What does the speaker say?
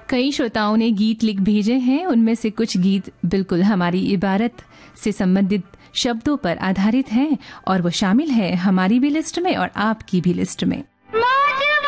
कई श्रोताओं ने गीत लिख भेजे हैं, उनमें से कुछ गीत बिल्कुल हमारी इबारत से संबंधित शब्दों पर आधारित हैं और वो शामिल है हमारी भी लिस्ट में और आपकी भी लिस्ट में।